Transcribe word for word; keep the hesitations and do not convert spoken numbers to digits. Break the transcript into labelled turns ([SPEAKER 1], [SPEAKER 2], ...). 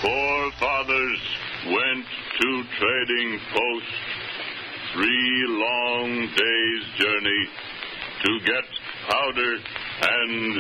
[SPEAKER 1] Forefathers went to trading post, three long days' journey to get powder and